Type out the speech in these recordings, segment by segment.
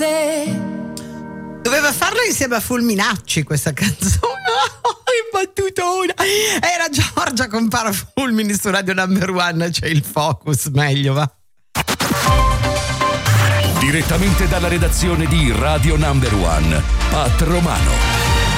Doveva farlo insieme a Fulminacci questa canzone. In battutona. Era Giorgia con Parafulmini su Radio Number One. C'è il focus, meglio va. Direttamente dalla redazione di Radio Number One, Pat Romano.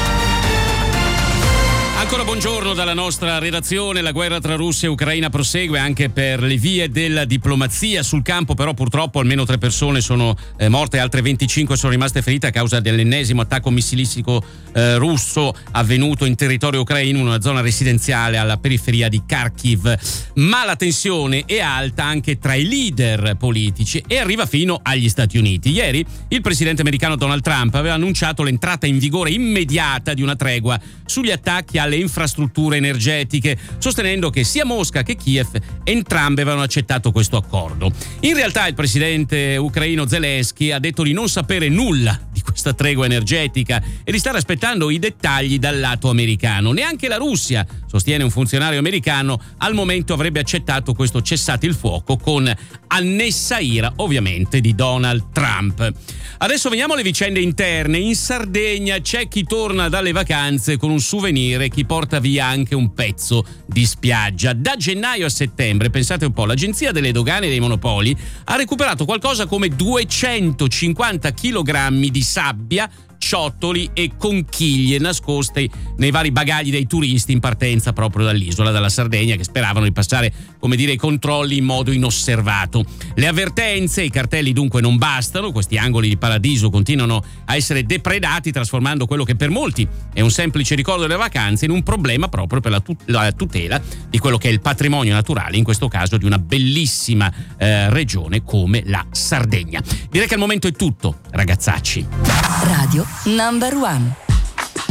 Ancora buongiorno dalla nostra redazione. La guerra tra Russia e Ucraina prosegue anche per le vie della diplomazia. Sul campo però purtroppo almeno 3 persone sono morte, altre 25 sono rimaste ferite a causa dell'ennesimo attacco missilistico russo avvenuto in territorio ucraino, in una zona residenziale alla periferia di Kharkiv. Ma la tensione è alta anche tra i leader politici e arriva fino agli Stati Uniti. Ieri il presidente americano Donald Trump aveva annunciato l'entrata in vigore immediata di una tregua sugli attacchi alle infrastrutture energetiche, sostenendo che sia Mosca che Kiev entrambe avevano accettato questo accordo. In realtà il presidente ucraino Zelensky ha detto di non sapere nulla di questa tregua energetica e di stare aspettando i dettagli dal lato americano. Neanche la Russia, sostiene un funzionario americano, al momento avrebbe accettato questo cessate il fuoco, con annessa ira ovviamente di Donald Trump. Adesso veniamo alle vicende interne. In Sardegna c'è chi torna dalle vacanze con un souvenir e chi porta via anche un pezzo di spiaggia. Da gennaio a settembre, pensate un po', l'Agenzia delle Dogane e dei Monopoli ha recuperato qualcosa come 250 kg di sabbia, ciottoli e conchiglie nascoste nei vari bagagli dei turisti in partenza proprio dall'isola, dalla Sardegna, che speravano di passare, come dire, i controlli in modo inosservato. Le avvertenze e i cartelli dunque non bastano. Questi angoli di paradiso continuano a essere depredati, trasformando quello che per molti è un semplice ricordo delle vacanze in un problema proprio per la tutela di quello che è il patrimonio naturale, in questo caso di una bellissima regione come la Sardegna. Direi che al momento è tutto, ragazzacci. Radio Number One.